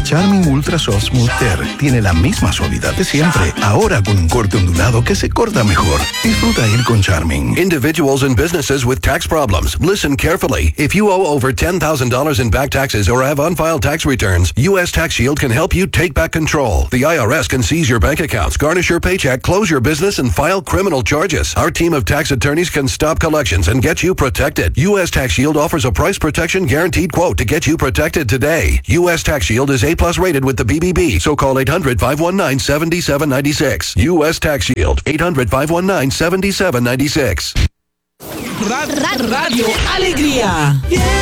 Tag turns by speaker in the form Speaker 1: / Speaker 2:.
Speaker 1: Charming Ultra Soft Smooth Tear tiene la misma suavidad de siempre, ahora con un corte ondulado que se corta mejor. Disfruta ir con Charming.
Speaker 2: Individuals and businesses with tax problems, listen carefully. If you owe over $10,000 in back taxes or have unfiled tax returns, U.S. Tax Shield can help you take back control. The IRS can seize your bank accounts, garnish your paycheck, close your business, and file criminal charges. Our team of tax attorneys can stop collections and get you protected. U.S. Tax Shield offers a price protection guaranteed quote to get you protected today. U.S. Tax Shield is A+ rated with the BBB, so call 800-519-7796. U.S. Tax Shield, 800-519-7796.
Speaker 3: Radio Alegría.